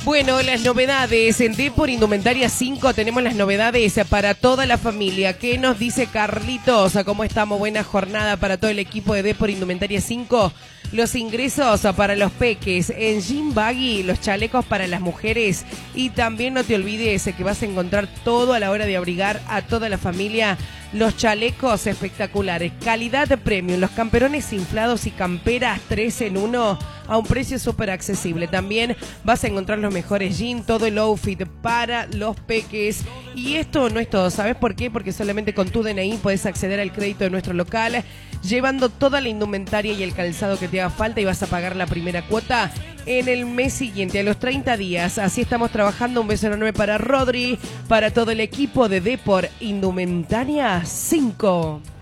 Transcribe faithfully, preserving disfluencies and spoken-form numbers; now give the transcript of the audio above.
Bueno, las novedades en Depor Indumentaria cinco, tenemos las novedades para toda la familia. ¿Qué nos dice Carlitos? ¿Cómo estamos? Buena jornada para todo el equipo de Depor Indumentaria cinco. Los ingresos para los peques en Jean Baggy, los chalecos para las mujeres. Y también no te olvides que vas a encontrar todo a la hora de abrigar a toda la familia. Los chalecos espectaculares, calidad de premium, los camperones inflados y camperas tres en uno a un precio súper accesible. También vas a encontrar los mejores jeans, todo el outfit para los peques. Y esto no es todo, ¿sabes por qué? Porque solamente con tu D N I puedes acceder al crédito de nuestro local, llevando toda la indumentaria y el calzado que te haga falta, y vas a pagar la primera cuota en el mes siguiente, a los treinta días. Así estamos trabajando. Un beso enorme para Rodri, para todo el equipo de Depor Indumentaria cinco.